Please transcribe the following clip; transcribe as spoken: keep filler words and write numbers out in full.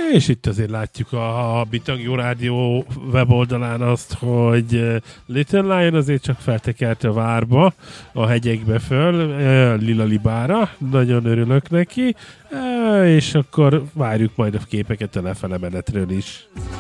És itt azért látjuk a, a Bitang Jó Rádió weboldalán azt, hogy Little Lion azért csak feltekert a várba, a hegyekbe föl, Lila Libára, nagyon örülök neki, és akkor várjuk majd a képeket a lefele menetről is.